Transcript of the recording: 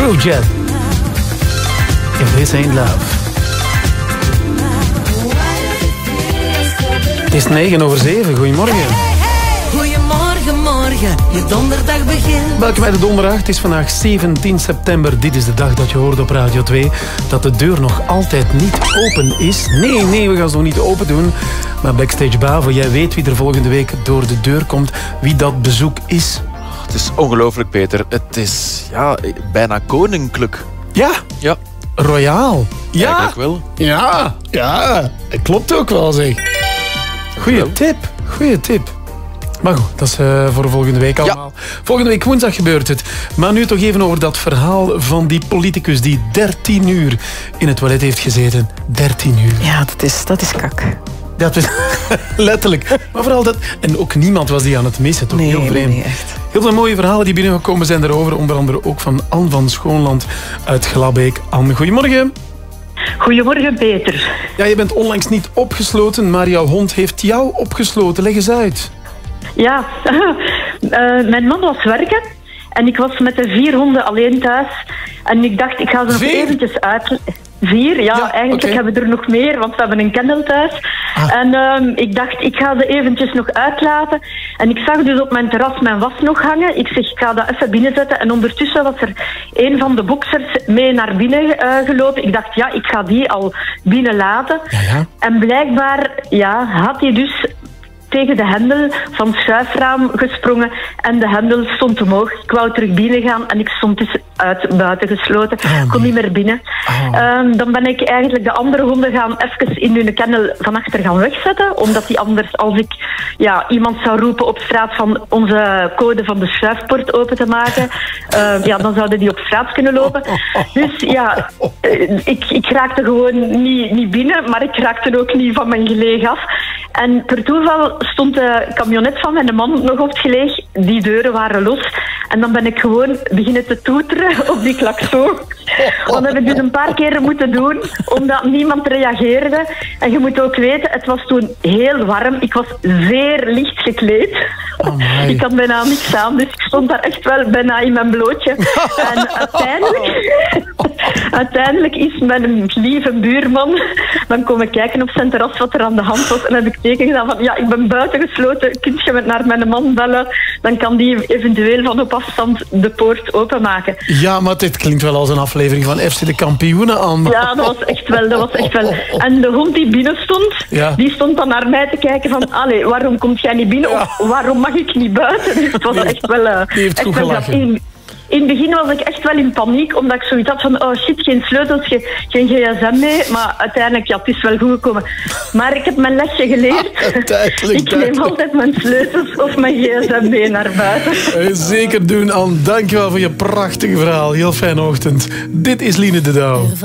Afrojet. If this ain't love. Het is 7:09. Goedemorgen. Goedemorgen, morgen. Je donderdag begint. Welkom bij de donderdag. Het is vandaag 17 september. Dit is de dag dat je hoort op Radio 2 dat de deur nog altijd niet open is. Nee, we gaan ze nog niet open doen. Maar Backstage Bavo, jij weet wie er volgende week door de deur komt. Wie dat bezoek is. Het is ongelooflijk, Peter. Het is bijna koninklijk. Ja. Royaal. Ja. Eigenlijk wel. Ja. Dat klopt ook wel, zeg. Goeie tip. Maar goed, dat is voor volgende week allemaal. Ja. Volgende week woensdag gebeurt het. Maar nu toch even over dat verhaal van die politicus die 13 uur in het toilet heeft gezeten. 13 uur. Ja, dat is kak. Dat is letterlijk. Maar vooral dat... En ook niemand was die aan het missen, toch? Heel vreemd. Nee, echt. Heel veel mooie verhalen die binnengekomen zijn daarover. Onder andere ook van Anne van Schoonland uit Glabbeek. Anne, goedemorgen. Goedemorgen, Peter. Ja, je bent onlangs niet opgesloten, maar jouw hond heeft jou opgesloten. Leg eens uit. Ja, mijn man was werken en ik was met de 4 honden alleen thuis. En ik dacht, ik ga ze nog eventjes uit... 4, ja eigenlijk hebben we er nog meer, want we hebben een kennel thuis. En ik dacht, ik ga ze eventjes nog uitlaten. En ik zag dus op mijn terras mijn was nog hangen. Ik zeg, ik ga dat even binnenzetten. En ondertussen was er een van de boxers mee naar binnen gelopen. Ik dacht, ik ga die al binnen laten. Ja. En blijkbaar had hij dus tegen de hendel van het schuifraam gesprongen en de hendel stond omhoog. Ik wou terug binnen gaan en ik stond dus buiten gesloten. Ik kon niet meer binnen. Dan ben ik eigenlijk de andere honden gaan even in hun kennel van achter gaan wegzetten, omdat die anders, als ik iemand zou roepen op straat van onze code van de schuifpoort open te maken, dan zouden die op straat kunnen lopen. Dus ik raakte gewoon niet binnen, maar ik raakte ook niet van mijn geleeg af. En per toeval stond de camionet van mijn man nog op het geleeg. Die deuren waren los. En dan ben ik gewoon beginnen te toeteren op die klakson. Dat heb ik dus een paar keren moeten doen, omdat niemand reageerde. En je moet ook weten, het was toen heel warm. Ik was zeer licht gekleed. Ik had bijna niks aan, dus ik stond daar echt wel bijna in mijn blootje. En uiteindelijk is mijn lieve buurman dan komen kijken op zijn terras wat er aan de hand was. En heb ik teken gedaan van, ik ben buiten gesloten, kun je naar mijn man bellen? Dan kan die eventueel van op afstand de poort openmaken. Ja, maar dit klinkt wel als een aflevering van FC de Kampioenen aan. Ja, dat was echt wel. En de hond die binnen stond, die stond dan naar mij te kijken van, waarom komt jij niet binnen? Of waarom mag ik niet buiten? Dus het was echt wel... die heeft goed gelachen. In het begin was ik echt wel in paniek, omdat ik zoiets had van, geen sleutels, geen gsm mee. Maar uiteindelijk, het is wel goed gekomen. Maar ik heb mijn lesje geleerd. Ik neem altijd mijn sleutels of mijn gsm mee naar buiten. Zeker doen, Anne. Dankjewel voor je prachtige verhaal. Heel fijne ochtend. Dit is Line de Douw.